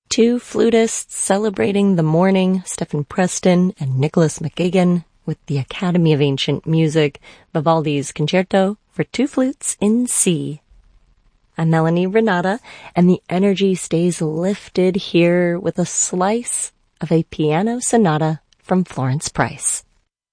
Two flutists celebrating the morning, Stephen Preston and Nicholas McGuigan, with the Academy of Ancient Music, Vivaldi's Concerto for Two Flutes in C. I'm Melanie Renata, and the energy stays lifted here with a slice of a piano sonata from Florence Price.